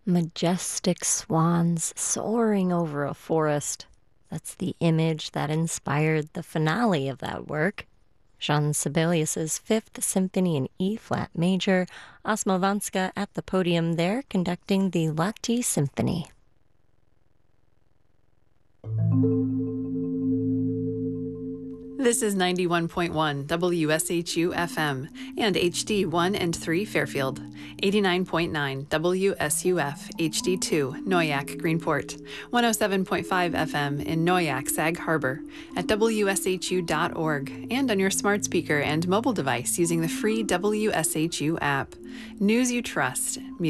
Majestic swans soaring over a forest. That's the image that inspired the finale of that work. Jean Sibelius's Fifth Symphony in E-flat major, Asma Vanska at the podium there conducting the Lahti Symphony. This is 91.1 WSHU FM and HD1 and 3 Fairfield, 89.9 WSUF HD2 Noyak Greenport, 107.5 FM in Noyak Sag Harbor, at WSHU.org, and on your smart speaker and mobile device using the free WSHU app. News you trust.